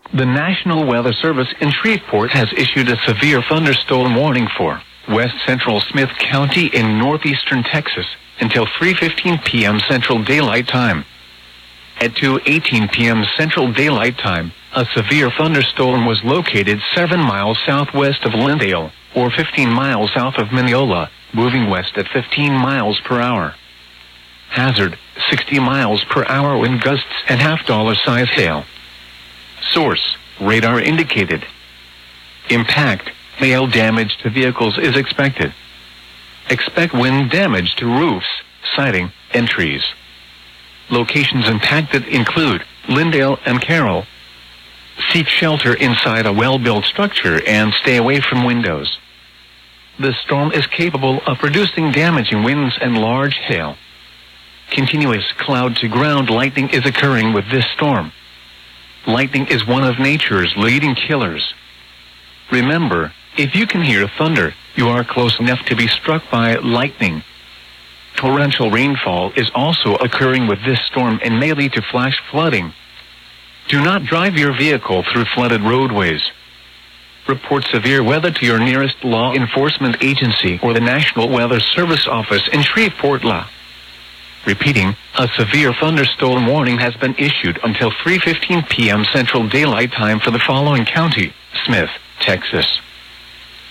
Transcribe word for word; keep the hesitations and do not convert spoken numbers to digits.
The National Weather Service in Shreveport has issued a severe thunderstorm warning for west central Smith County in northeastern Texas until three fifteen p m Central Daylight Time. At two eighteen p m Central Daylight Time, a severe thunderstorm was located seven miles southwest of Lindale, or fifteen miles south of Mineola, moving west at fifteen miles per hour. Hazard, sixty miles per hour wind gusts and half-dollar size hail. Source, radar indicated. Impact, hail damage to vehicles is expected. Expect wind damage to roofs, siding, and trees. Locations impacted include Lindale and Carroll. Seek shelter inside a well-built structure and stay away from windows. The storm is capable of producing damaging winds and large hail. Continuous cloud-to-ground lightning is occurring with this storm. Lightning is one of nature's leading killers. Remember, if you can hear thunder, you are close enough to be struck by lightning. Torrential rainfall is also occurring with this storm and may lead to flash flooding. Do not drive your vehicle through flooded roadways. Report severe weather to your nearest law enforcement agency or the National Weather Service office in Shreveport. Repeating, a severe thunderstorm warning has been issued until three fifteen p m Central Daylight Time for the following county: Smith, Texas.